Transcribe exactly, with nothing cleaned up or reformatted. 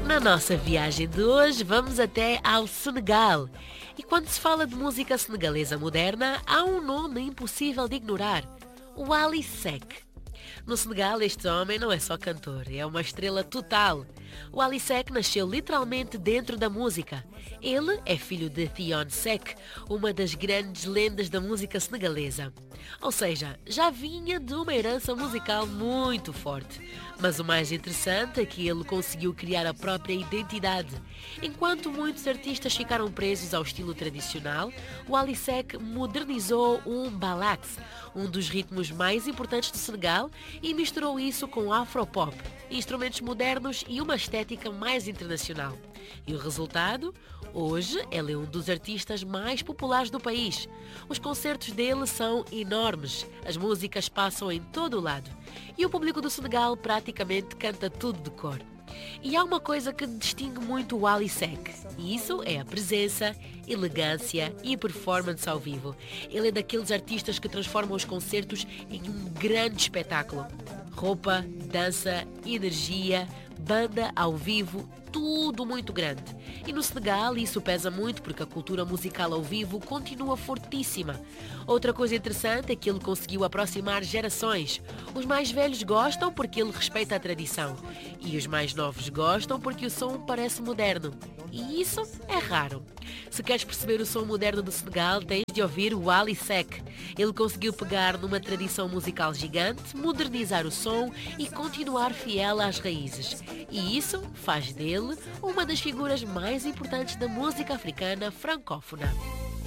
Na nossa viagem de hoje, vamos até ao Senegal. E quando se fala de música senegalesa moderna, há um nome impossível de ignorar: o Wally Seck. No Senegal, este homem não é só cantor, é uma estrela total. O Wally Seck nasceu literalmente dentro da música. Ele é filho de Thione Seck, uma das grandes lendas da música senegalesa. Ou seja, já vinha de uma herança musical muito forte. Mas o mais interessante é que ele conseguiu criar a própria identidade. Enquanto muitos artistas ficaram presos ao estilo tradicional, o Wally Seck modernizou o mbalax, um dos ritmos mais importantes do Senegal, e misturou isso com afropop, instrumentos modernos e uma estética mais internacional. E o resultado? Hoje, ele é um dos artistas mais populares do país. Os concertos dele são enormes, as músicas passam em todo o lado e o público do Senegal praticamente canta tudo de cor. E há uma coisa que distingue muito o Wally Seck, e isso é a presença, elegância e performance ao vivo. Ele é daqueles artistas que transformam os concertos em um grande espetáculo. Roupa, dança, energia, banda ao vivo, tudo muito grande. E no Senegal isso pesa muito porque a cultura musical ao vivo continua fortíssima. Outra coisa interessante é que ele conseguiu aproximar gerações. Os mais velhos gostam porque ele respeita a tradição e os mais novos gostam porque o som parece moderno. E isso é raro. Se queres perceber o som moderno do Senegal, tens de ouvir o Wally Seck. Ele conseguiu pegar numa tradição musical gigante, modernizar o som e continuar fiel às raízes. E isso faz dele uma das figuras mais importantes da música africana francófona.